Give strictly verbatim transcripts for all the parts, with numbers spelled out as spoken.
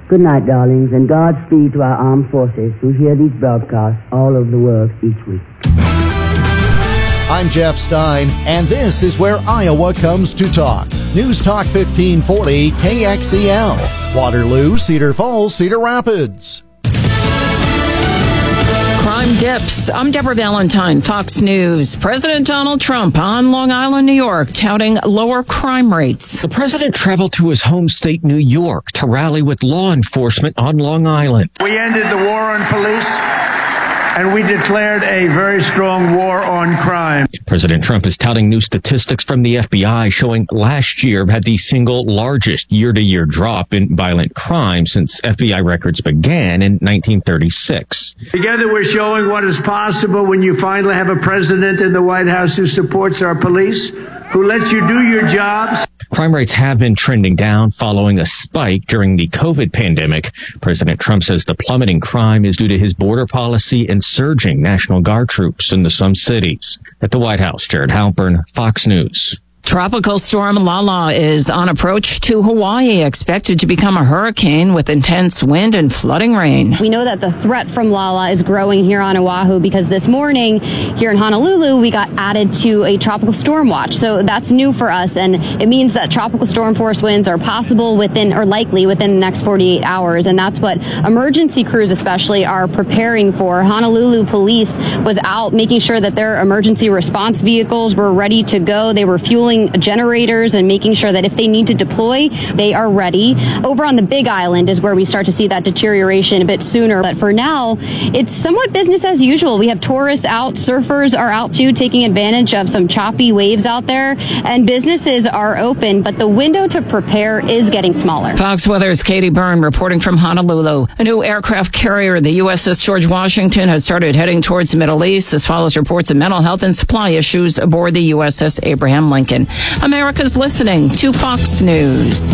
Good night, darlings, and Godspeed to our armed forces who hear these broadcasts all over the world each week. I'm Jeff Stein, and this is where Iowa comes to talk. News Talk fifteen forty K X E L. Waterloo, Cedar Falls, Cedar Rapids. Crime dips. I'm Deborah Valentine, Fox News. President Donald Trump on Long Island, New York, touting lower crime rates. The president traveled to his home state, New York, to rally with law enforcement on Long Island. We ended the war on police, and we declared a very strong war on crime. President Trump is touting new statistics from the F B I showing last year had the single largest year-to-year drop in violent crime since F B I records began in nineteen thirty-six. Together we're showing what is possible when you finally have a president in the White House who supports our police, who lets you do your jobs. Crime rates have been trending down following a spike during the COVID pandemic. President Trump says the plummeting crime is due to his border policy and surging National Guard troops into some cities. At the White House, Jared Halpern, Fox News. Tropical storm Lala is on approach to Hawaii, expected to become a hurricane with intense wind and flooding rain. We know that the threat from Lala is growing here on Oahu because this morning here in Honolulu, we got added to a tropical storm watch. So that's new for us, and it means that tropical storm force winds are possible within, or likely within the next forty-eight hours. And that's what emergency crews especially are preparing for. Honolulu police was out making sure that their emergency response vehicles were ready to go. They were fueling generators and making sure that if they need to deploy, they are ready. Over on the Big Island is where we start to see that deterioration a bit sooner. But for now, it's somewhat business as usual. We have tourists out, surfers are out too, taking advantage of some choppy waves out there, and businesses are open, but the window to prepare is getting smaller. Fox Weather's Katie Byrne reporting from Honolulu. A new aircraft carrier, the U S S George Washington, has started heading towards the Middle East. This follows reports of mental health and supply issues aboard the U S S Abraham Lincoln. America's listening to Fox News.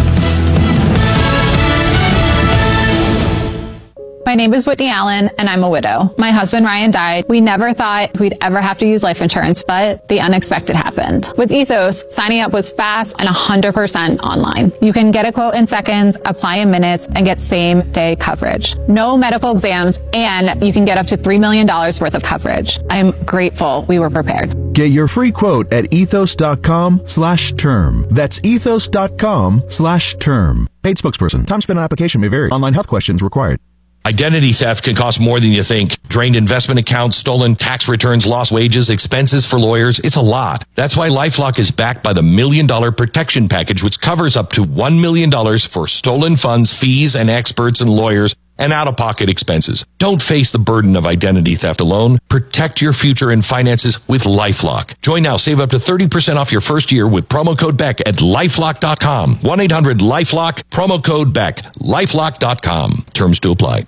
My name is Whitney Allen, and I'm a widow. My husband, Ryan, died. We never thought we'd ever have to use life insurance, but the unexpected happened. With Ethos, signing up was fast and one hundred percent online. You can get a quote in seconds, apply in minutes, and get same-day coverage. No medical exams, and you can get up to three million dollars worth of coverage. I'm grateful we were prepared. Get your free quote at ethos.com slash term. That's ethos.com slash term. Paid spokesperson. Time spent on application may vary. Online health questions required. Identity theft can cost more than you think. Drained investment accounts, stolen tax returns, lost wages, expenses for lawyers. It's a lot. That's why LifeLock is backed by the Million Dollar Protection Package, which covers up to one million dollars for stolen funds, fees, and experts and lawyers, and out-of-pocket expenses. Don't face the burden of identity theft alone. Protect your future and finances with LifeLock. Join now. Save up to thirty percent off your first year with promo code Beck at lifelock dot com. one eight hundred lifelock, promo code Beck, lifelock dot com. Terms to apply.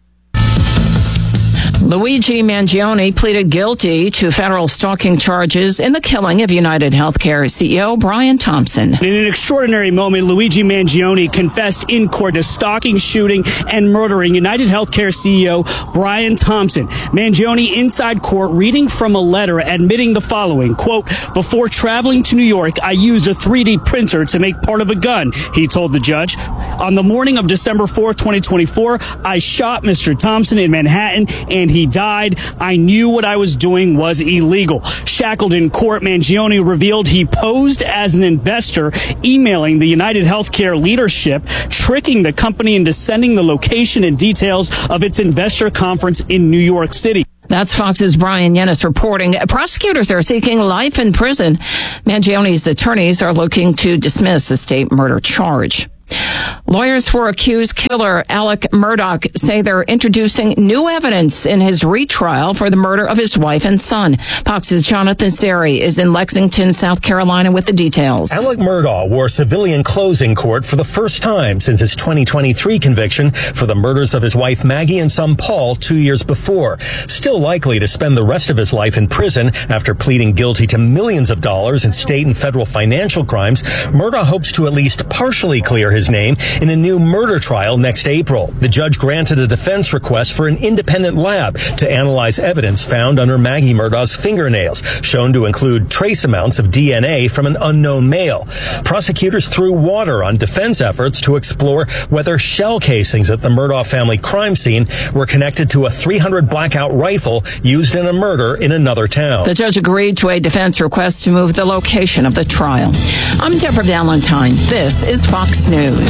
Luigi Mangione pleaded guilty to federal stalking charges in the killing of United Healthcare C E O Brian Thompson. In an extraordinary moment, Luigi Mangione confessed in court to stalking, shooting, and murdering United Healthcare C E O Brian Thompson. Mangione inside court reading from a letter admitting the following, quote, "Before traveling to New York, I used a three D printer to make part of a gun," he told the judge. "On the morning of December fourth, twenty twenty-four, I shot Mister Thompson in Manhattan and he died. I knew what I was doing was illegal." Shackled in court, Mangione revealed he posed as an investor, emailing the United Healthcare leadership, tricking the company into sending the location and details of its investor conference in New York City. That's Fox's Brian Yennis reporting. Prosecutors are seeking life in prison. Mangione's attorneys are looking to dismiss the state murder charge. Lawyers for accused killer Alec Murdaugh say they're introducing new evidence in his retrial for the murder of his wife and son. Fox's Jonathan Seri is in Lexington, South Carolina with the details. Alec Murdaugh wore civilian clothes in court for the first time since his twenty twenty-three conviction for the murders of his wife Maggie and son Paul two years before. Still likely to spend the rest of his life in prison after pleading guilty to millions of dollars in state and federal financial crimes, Murdaugh hopes to at least partially clear his name in a new murder trial next April. The judge granted a defense request for an independent lab to analyze evidence found under Maggie Murdaugh's fingernails, shown to include trace amounts of D N A from an unknown male. Prosecutors threw water on defense efforts to explore whether shell casings at the Murdaugh family crime scene were connected to a three hundred blackout rifle used in a murder in another town. The judge agreed to a defense request to move the location of the trial. I'm Deborah Valentine. This is Fox News.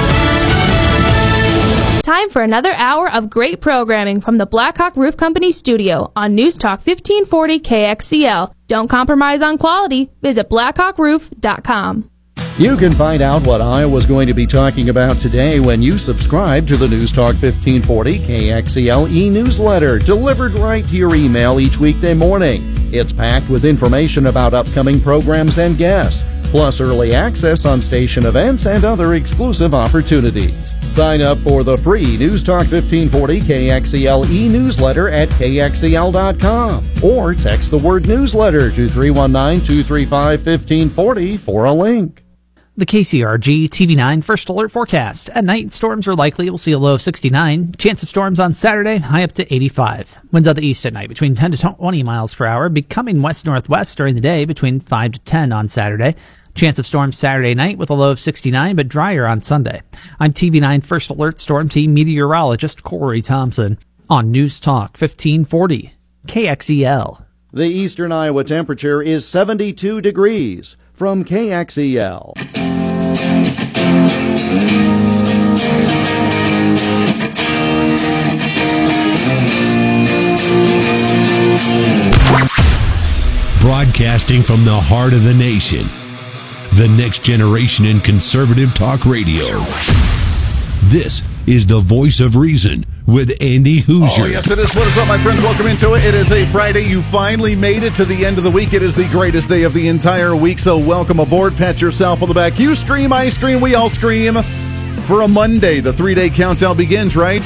Time for another hour of great programming from the Blackhawk Roof Company studio on News Talk fifteen forty K X C L. Don't compromise on quality. Visit blackhawk roof dot com. You can find out what Iowa's going to be talking about today when you subscribe to the News Talk fifteen forty K X C L e-newsletter, delivered right to your email each weekday morning. It's packed with information about upcoming programs and guests, plus early access on station events and other exclusive opportunities. Sign up for the free News Talk fifteen forty K X C L e-newsletter at K X E L dot com or text the word newsletter to three one nine, two three five, one five four zero for a link. The K C R G T V nine First Alert forecast. At night, storms are likely. We'll see a low of sixty-nine. Chance of storms on Saturday, high up to eighty-five. Winds out the east at night between ten to twenty miles per hour, becoming west-northwest during the day between five to ten on Saturday. Chance of storms Saturday night with a low of sixty-nine, but drier on Sunday. I'm T V nine First Alert Storm Team meteorologist Corey Thompson on News Talk fifteen forty K X E L. The eastern Iowa temperature is seventy-two degrees. From K X E L. Broadcasting from the heart of the nation, the next generation in conservative talk radio. This is the voice of reason with Andy Hoosier. Oh, yes, it is. What is up, my friends? Welcome into it. It is a Friday. You finally made it to the end of the week. It is the greatest day of the entire week, so welcome aboard. Pat yourself on the back. You scream, I scream, we all scream. For a Monday, the three-day countdown begins, right?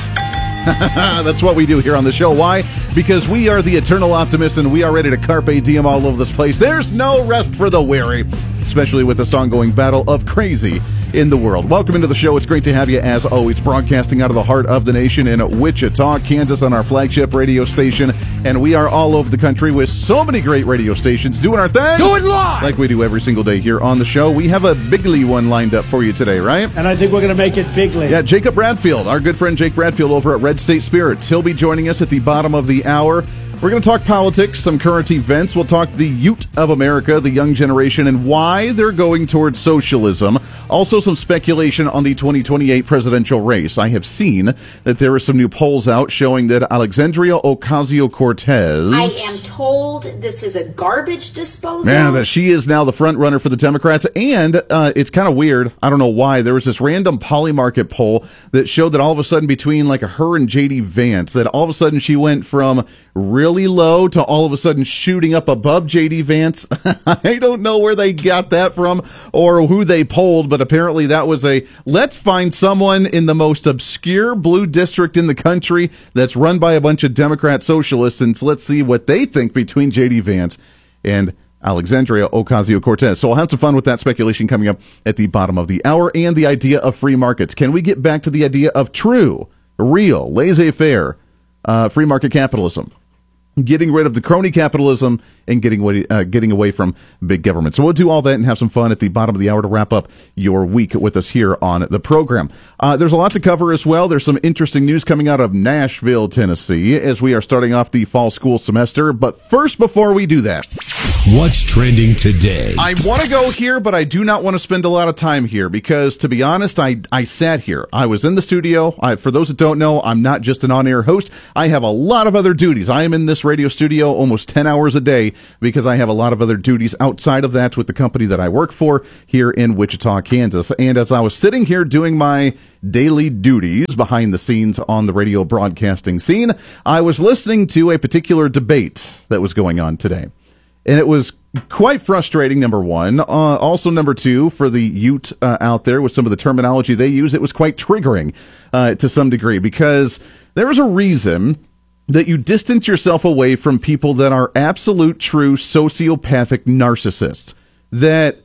That's what we do here on the show. Why? Because we are the eternal optimists, and we are ready to carpe diem all over this place. There's no rest for the weary, especially with this ongoing battle of crazy in the world. Welcome into the show. It's great to have you, as always, broadcasting out of the heart of the nation in Wichita, Kansas, on our flagship radio station. And we are all over the country with so many great radio stations doing our thing. Do it live! Like we do every single day here on the show. We have a bigly one lined up for you today, right? And I think we're going to make it bigly. Yeah, Jacob Bradfield, our good friend Jake Bradfield over at Red State Spirits. He'll be joining us at the bottom of the hour. We're going to talk politics, some current events. We'll talk the youth of America, the young generation, and why they're going towards socialism. Also, some speculation on the twenty twenty-eight presidential race. I have seen that there are some new polls out showing that Alexandria Ocasio-Cortez... I am told this is a garbage disposal. Yeah, that she is now the front runner for the Democrats. And uh, it's kind of weird. I don't know why. There was this random Polymarket poll that showed that all of a sudden between like her and J D Vance, that all of a sudden she went from really low to all of a sudden shooting up above J D Vance. I don't know where they got that from or who they polled, but apparently that was a, let's find someone in the most obscure blue district in the country that's run by a bunch of Democrat socialists, and let's see what they think between J D Vance and Alexandria Ocasio-Cortez. So we'll have some fun with that speculation coming up at the bottom of the hour, and the idea of free markets. Can we get back to the idea of true, real, laissez-faire uh, free market capitalism? Getting rid of the crony capitalism and getting away, uh, getting away from big government. So we'll do all that and have some fun at the bottom of the hour to wrap up your week with us here on the program. Uh, there's a lot to cover as well. There's some interesting news coming out of Nashville, Tennessee, as we are starting off the fall school semester. But first, before we do that, what's trending today? I want to go here, but I do not want to spend a lot of time here because, to be honest, I, I sat here. I was in the studio. I, for those that don't know, I'm not just an on-air host. I have a lot of other duties. I am in this radio studio almost ten hours a day because I have a lot of other duties outside of that with the company that I work for here in Wichita, Kansas. And as I was sitting here doing my daily duties behind the scenes on the radio broadcasting scene, I was listening to a particular debate that was going on today. And it was quite frustrating, number one. Uh, also, number two, for the Ute uh, out there with some of the terminology they use, it was quite triggering uh, to some degree because there is a reason that you distance yourself away from people that are absolute, true sociopathic narcissists that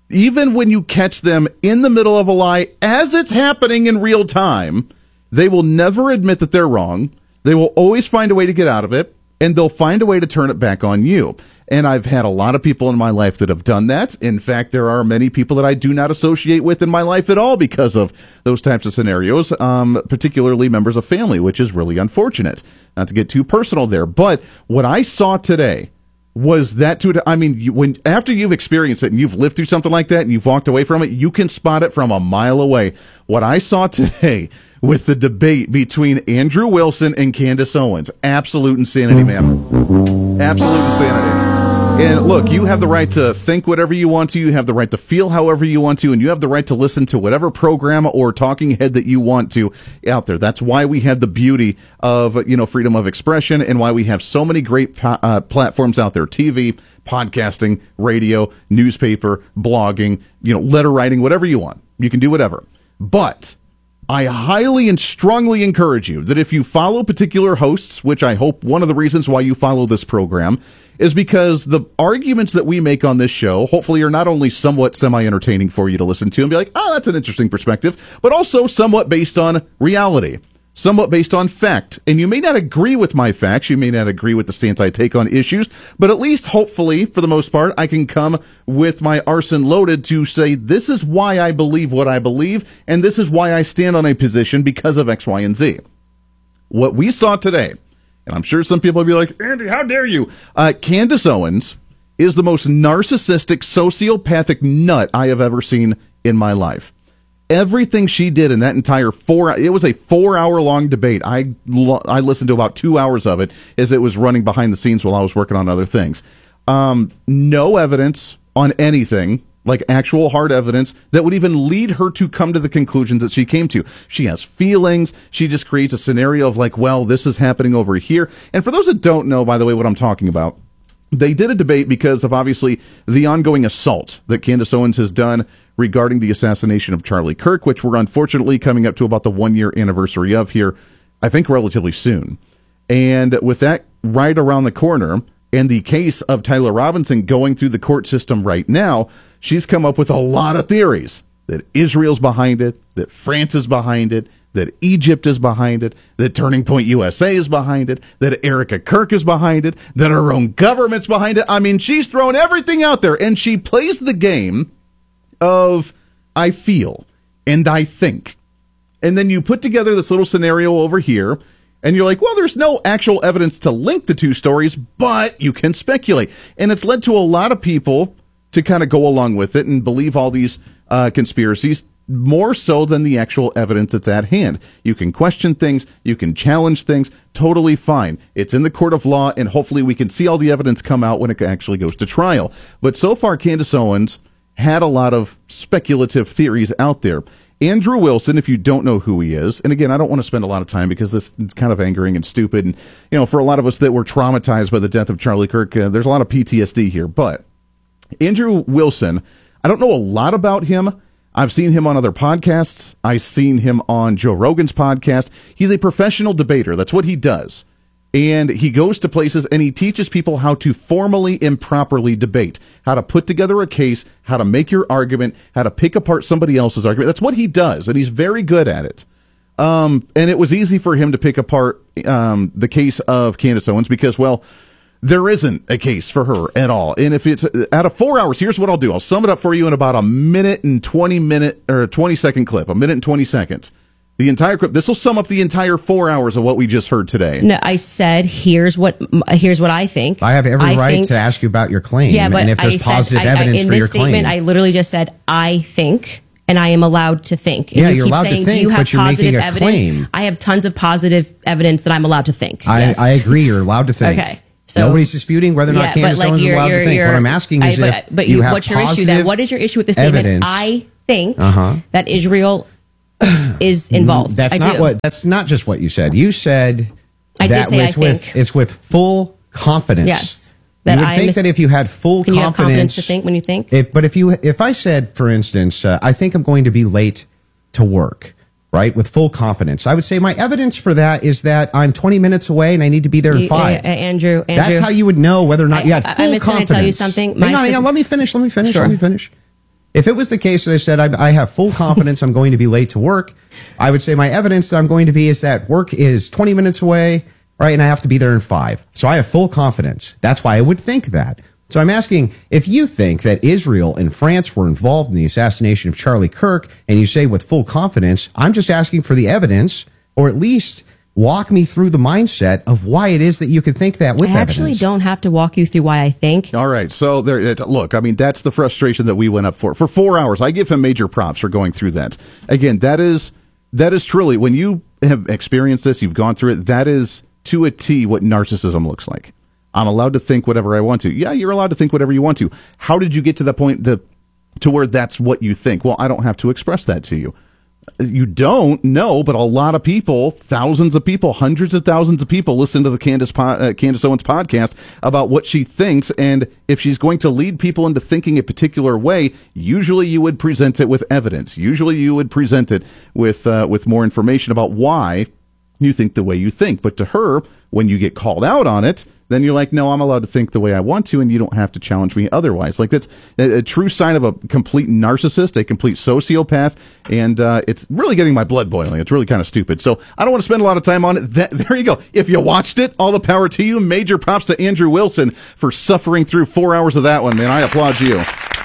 even when you catch them in the middle of a lie as it's happening in real time, they will never admit that they're wrong. They will always find a way to get out of it, and they'll find a way to turn it back on you. And I've had a lot of people in my life that have done that. In fact, there are many people that I do not associate with in my life at all because of those types of scenarios, um, particularly members of family, which is really unfortunate. Not to get too personal there, but what I saw today was that to, I mean, you, when after you've experienced it and you've lived through something like that and you've walked away from it, you can spot it from a mile away. What I saw today with the debate between Andrew Wilson and Candace Owens, absolute insanity, man. Absolute insanity. And look, you have the right to think whatever you want to, you have the right to feel however you want to, and you have the right to listen to whatever program or talking head that you want to out there. That's why we have the beauty of, you know, freedom of expression, and why we have so many great uh, platforms out there: T V, podcasting, radio, newspaper, blogging, you know, letter writing, whatever you want. You can do whatever. But I highly and strongly encourage you that if you follow particular hosts, which I hope one of the reasons why you follow this program is because the arguments that we make on this show hopefully are not only somewhat semi-entertaining for you to listen to and be like, oh, that's an interesting perspective, but also somewhat based on reality, somewhat based on fact. And you may not agree with my facts, you may not agree with the stance I take on issues, but at least hopefully, for the most part, I can come with my arson loaded to say, this is why I believe what I believe, and this is why I stand on a position because of X, Y, and Z. What we saw today, and I'm sure some people will be like, Andy, how dare you? Uh, Candace Owens is the most narcissistic, sociopathic nut I have ever seen in my life. Everything she did in that entire four, it was a four hour long debate. I, I listened to about two hours of it as it was running behind the scenes while I was working on other things. Um, no evidence on anything, like actual hard evidence, that would even lead her to come to the conclusions that she came to. She has feelings. She just creates a scenario of like, well, this is happening over here. And for those that don't know, by the way, what I'm talking about, they did a debate because of obviously the ongoing assault that Candace Owens has done regarding the assassination of Charlie Kirk, which we're unfortunately coming up to about the one year anniversary of here, I think relatively soon. And with that right around the corner, and the case of Tyler Robinson going through the court system right now, she's come up with a lot of theories that Israel's behind it, that France is behind it, that Egypt is behind it, that Turning Point U S A is behind it, that Erica Kirk is behind it, that her own government's behind it. I mean, she's thrown everything out there, and she plays the game of I feel and I think. And then you put together this little scenario over here, and you're like, well, there's no actual evidence to link the two stories, but you can speculate. And it's led to a lot of people to kind of go along with it and believe all these uh, conspiracies, more so than the actual evidence that's at hand. You can question things, you can challenge things, totally fine. It's in the court of law, and hopefully we can see all the evidence come out when it actually goes to trial. But so far, Candace Owens had a lot of speculative theories out there. Andrew Wilson, if you don't know who he is, and again, I don't want to spend a lot of time because this is kind of angering and stupid, and you know, for a lot of us that were traumatized by the death of Charlie Kirk, uh, there's a lot of P T S D here. But Andrew Wilson, I don't know a lot about him. I've seen him on other podcasts. I've seen him on Joe Rogan's podcast. He's a professional debater. That's what he does. And he goes to places and he teaches people how to formally and properly debate, how to put together a case, how to make your argument, how to pick apart somebody else's argument. That's what he does, and he's very good at it. Um, and it was easy for him to pick apart um, the case of Candace Owens because, well, there isn't a case for her at all. And if it's out of four hours, here's what I'll do. I'll sum it up for you in about a minute and twenty minute or twenty second clip, a minute and twenty seconds. The entire clip. This will sum up the entire four hours of what we just heard today. No, I said here's what here's what I think. I have every I right think, to ask you about your claim. Yeah, but and if there's I positive said, evidence I, I, in for this your statement, claim, I literally just said I think, and I am allowed to think. And yeah, you you're keep allowed saying, to think, do you have but you're positive making a evidence? claim. I have tons of positive evidence that I'm allowed to think. I, yes. I agree. You're allowed to think. Okay. So, nobody's disputing whether or not yeah, Candace like Owens is allowed to think. What I'm asking is I, if but, but you, you have what's your issue then? What is your issue with the statement? Evidence. I think uh-huh. that Israel is involved. That's I not do. what. That's not just what you said. You said I that did say it's I with think. it's with full confidence. Yes. You would I think mis- that if you had full Can you have confidence confidence to think when you think? If, but if you if I said, for instance, uh, I think I'm going to be late to work, right, with full confidence, I would say my evidence for that is that I'm twenty minutes away and I need to be there in You- five. uh, Andrew, Andrew, That's how you would know whether or not I- you had I- full I'm just gonna confidence. tell you something. My Hang on, hang sis- on, let me finish. Let me finish. Sure. Let me finish. If it was the case that I said I, I have full confidence I'm going to be late to work, I would say my evidence that I'm going to be is that work is twenty minutes away, right, and I have to be there in five. So I have full confidence. That's why I would think that. So I'm asking, if you think that Israel and France were involved in the assassination of Charlie Kirk, and you say with full confidence, I'm just asking for the evidence, or at least walk me through the mindset of why it is that you could think that with I actually evidence. don't have to walk you through why I think. All right. So there, it- look, I mean, that's the frustration that we went up for. For four hours, I give him major props for going through that. Again, that is, that is truly, when you have experienced this, you've gone through it, that is to a T what narcissism looks like. I'm allowed to think whatever I want to. Yeah, you're allowed to think whatever you want to. How did you get to that point to, to where that's what you think? Well, I don't have to express that to you. You don't know, but a lot of people, thousands of people, hundreds of thousands of people listen to the Candace, po- uh, Candace Owens podcast about what she thinks. And if she's going to lead people into thinking a particular way, usually you would present it with evidence. Usually you would present it with, uh, with more information about why you think the way you think. But to her, when you get called out on it, then you're like, no, I'm allowed to think the way I want to, and you don't have to challenge me otherwise. Like, that's a, a true sign of a complete narcissist, a complete sociopath, and uh, it's really getting my blood boiling. It's really kind of stupid. So I don't want to spend a lot of time on it. That, there you go. If you watched it, all the power to you. Major props to Andrew Wilson for suffering through four hours of that one, man. I applaud you.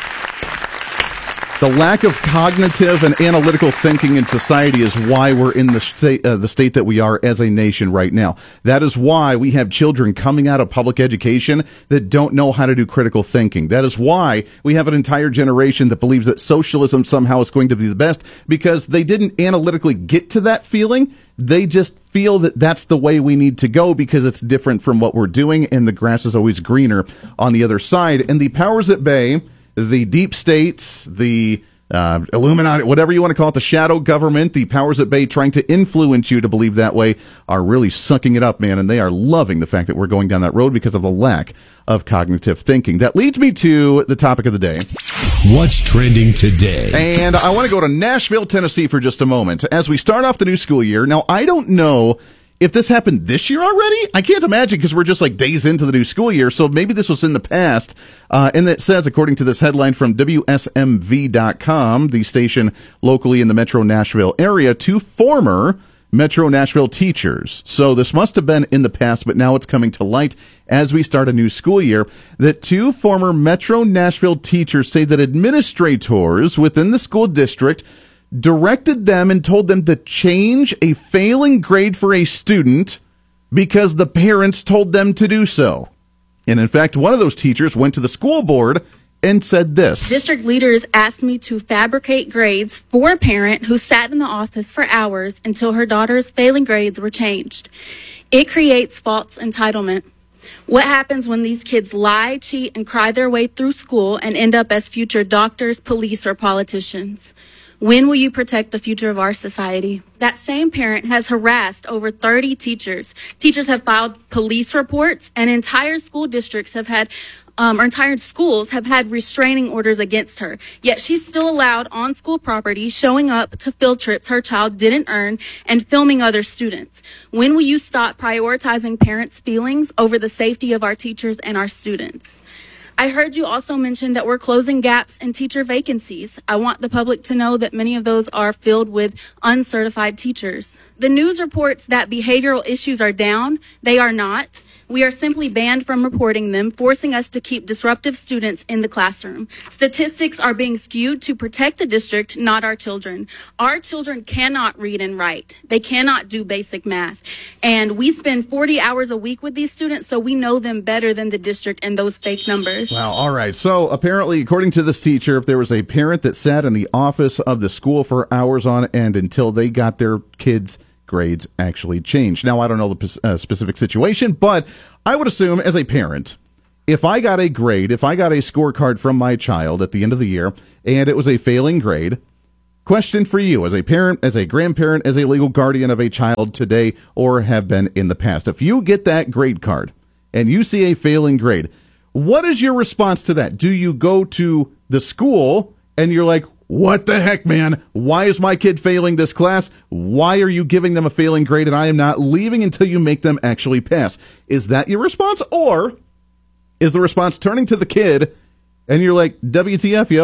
The lack of cognitive and analytical thinking in society is why we're in the state, uh, the state that we are as a nation right now. That is why we have children coming out of public education that don't know how to do critical thinking. That is why we have an entire generation that believes that socialism somehow is going to be the best, because they didn't analytically get to that feeling. They just feel that that's the way we need to go because it's different from what we're doing, and the grass is always greener on the other side. And the powers that be, the deep states, the uh, Illuminati, whatever you want to call it, the shadow government, the powers that be trying to influence you to believe that way, are really sucking it up, man. And they are loving the fact that we're going down that road because of the lack of cognitive thinking. That leads me to the topic of the day. What's trending today? And I want to go to Nashville, Tennessee for just a moment as we start off the new school year. Now, I don't know if this happened this year already. I can't imagine, because we're just like days into the new school year. So maybe this was in the past. Uh, and it says, according to this headline from W S M V dot com, the station locally in the Metro Nashville area, two former Metro Nashville teachers. So this must have been in the past, but now it's coming to light as we start a new school year, that two former Metro Nashville teachers say that administrators within the school district directed them and told them to change a failing grade for a student because the parents told them to do so. And in fact, one of those teachers went to the school board and said this. District leaders asked me to fabricate grades for a parent who sat in the office for hours until her daughter's failing grades were changed. It creates false entitlement. What happens when these kids lie, cheat, and cry their way through school and end up as future doctors, police, or politicians? When will you protect the future of our society? That same parent has harassed over thirty teachers. Teachers have filed police reports, and entire school districts have had, um, or entire schools have had restraining orders against her. Yet she's still allowed on school property, showing up to field trips her child didn't earn, and filming other students. When will you stop prioritizing parents' feelings over the safety of our teachers and our students? I heard you also mention that we're closing gaps in teacher vacancies. I want the public to know that many of those are filled with uncertified teachers. The news reports that behavioral issues are down. They are not. We are simply banned from reporting them, forcing us to keep disruptive students in the classroom. Statistics are being skewed to protect the district, not our children. Our children cannot read and write. They cannot do basic math. And we spend forty hours a week with these students, so we know them better than the district and those fake numbers. Wow. All right. So apparently, according to this teacher, if there was a parent that sat in the office of the school for hours on end until they got their kids' grades actually changed. Now, I don't know the uh, specific situation, but I would assume as a parent, if I got a grade, if I got a scorecard from my child at the end of the year, and it was a failing grade, question for you as a parent, as a grandparent, as a legal guardian of a child today, or have been in the past. If you get that grade card and you see a failing grade, what is your response to that? Do you go to the school and you're like, what the heck, man? Why is my kid failing this class? Why are you giving them a failing grade and I am not leaving until you make them actually pass? Is that your response? Or is the response turning to the kid and you're like, W T F, yo?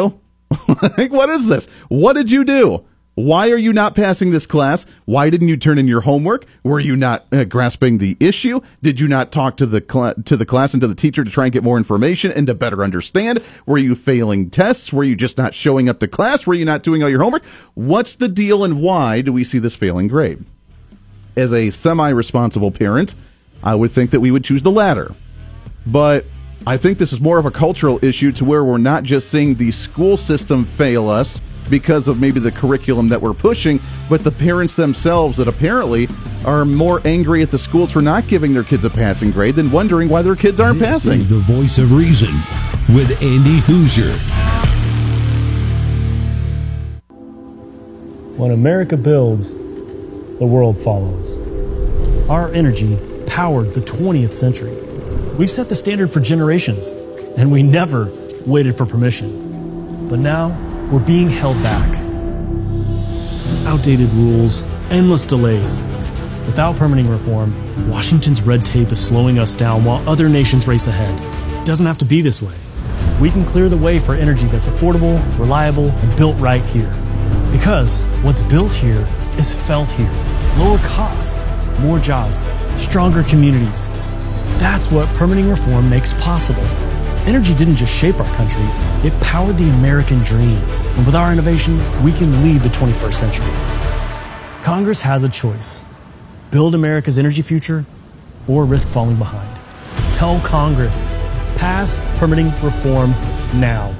Like, what is this? What did you do? Why are you not passing this class? Why didn't you turn in your homework? Were you not uh, grasping the issue? Did you not talk to the cl- to the class and to the teacher to try and get more information and to better understand? Were you failing tests? Were you just not showing up to class? Were you not doing all your homework? What's the deal, and why do we see this failing grade? As a semi-responsible parent, I would think that we would choose the latter. But I think this is more of a cultural issue to where we're not just seeing the school system fail us because of maybe the curriculum that we're pushing, but the parents themselves that apparently are more angry at the schools for not giving their kids a passing grade than wondering why their kids aren't This passing. is the Voice of Reason with Andy Hoosier. When America builds, the world follows. Our energy powered the twentieth century. We've set the standard for generations, and we never waited for permission. But now, we're being held back. Outdated rules, endless delays. Without permitting reform, Washington's red tape is slowing us down while other nations race ahead. It doesn't have to be this way. We can clear the way for energy that's affordable, reliable, and built right here. Because what's built here is felt here. Lower costs, more jobs, stronger communities. That's what permitting reform makes possible. Energy didn't just shape our country, it powered the American dream. And with our innovation, we can lead the twenty-first century. Congress has a choice. Build America's energy future or risk falling behind. Tell Congress, pass permitting reform now.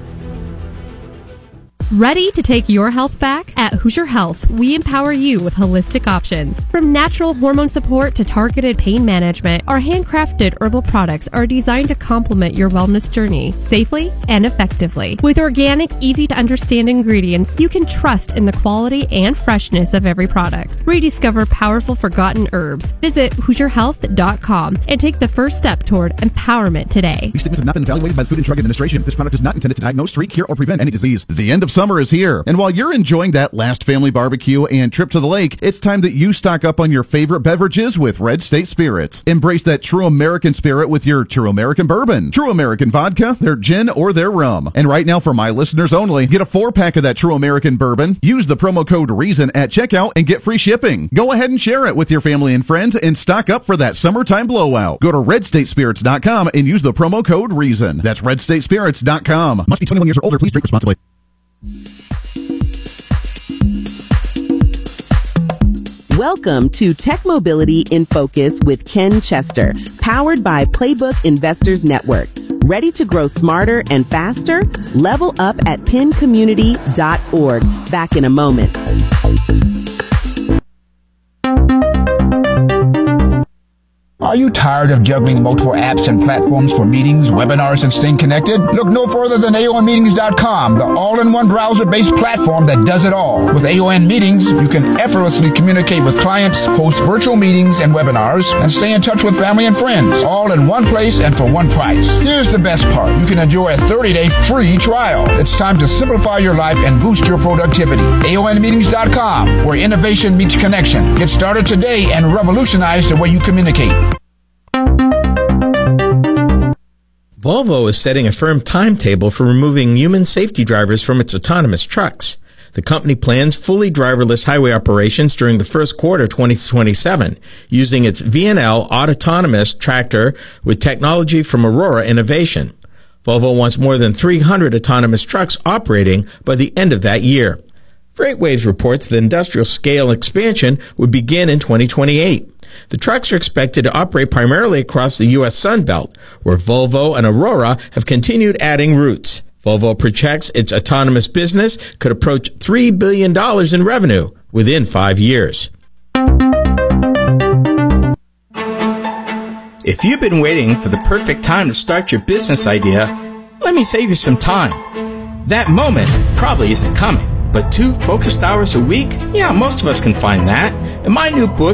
Ready to take your health back? At Hoosier Health, we empower you with holistic options. From natural hormone support to targeted pain management, our handcrafted herbal products are designed to complement your wellness journey safely and effectively. With organic, easy-to-understand ingredients, you can trust in the quality and freshness of every product. Rediscover powerful forgotten herbs. Visit Hoosier Health dot com and take the first step toward empowerment today. These statements have not been evaluated by the Food and Drug Administration. This product is not intended to diagnose, treat, cure, or prevent any disease. The end of summer is here, and while you're enjoying that last family barbecue and trip to the lake, it's time that you stock up on your favorite beverages with Red State Spirits. Embrace that true American spirit with your True American Bourbon, True American Vodka, their gin, or their rum. And right now, for my listeners only, get a four-pack of that True American Bourbon, use the promo code REASON at checkout, and get free shipping. Go ahead and share it with your family and friends and stock up for that summertime blowout. Go to red state spirits dot com and use the promo code REASON. That's red state spirits dot com. Must be twenty-one years or older. Please drink responsibly. Welcome to Tech Mobility in Focus with Ken Chester, powered by Playbook Investors Network. Ready to grow smarter and faster? Level up at pin community dot org. Back in a moment. Are you tired of juggling multiple apps and platforms for meetings, webinars, and staying connected? Look no further than A O N meetings dot com, the all-in-one browser-based platform that does it all. With A O N Meetings, you can effortlessly communicate with clients, host virtual meetings and webinars, and stay in touch with family and friends, all in one place and for one price. Here's the best part. You can enjoy a thirty-day free trial. It's time to simplify your life and boost your productivity. A O N meetings dot com, where innovation meets connection. Get started today and revolutionize the way you communicate. Volvo is setting a firm timetable for removing human safety drivers from its autonomous trucks. The company plans fully driverless highway operations during the first quarter twenty twenty-seven, using its V N L autonomous tractor with technology from Aurora Innovation. Volvo wants more than three hundred autonomous trucks operating by the end of that year. FreightWaves reports that industrial scale expansion would begin in twenty twenty-eight. The trucks are expected to operate primarily across the U S Sun Belt, where Volvo and Aurora have continued adding routes. Volvo projects its autonomous business could approach three billion dollars in revenue within five years. If you've been waiting for the perfect time to start your business idea, let me save you some time. That moment probably isn't coming, but two focused hours a week? Yeah, most of us can find that. In my new book,